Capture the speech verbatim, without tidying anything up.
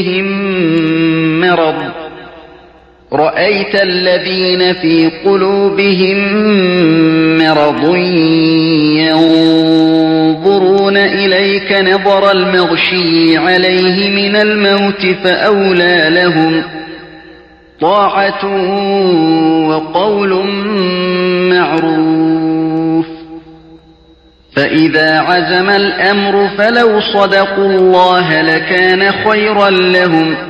مرض رأيت الذين في قلوبهم مرض ينظرون إليك نظر المغشي عليه من الموت فأولى لهم طاعة وقول معروف فإذا عزم الأمر فلو صدقوا الله لكان خيرا لهم